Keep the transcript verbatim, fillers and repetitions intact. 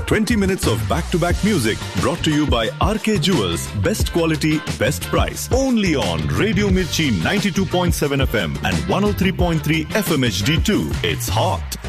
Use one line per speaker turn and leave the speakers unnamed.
twenty minutes of back-to-back music brought to you by R K Jewels. Best quality, best price. Only on Radio Mirchi ninety-two point seven F M and one oh three point three F M H D two. It's hot.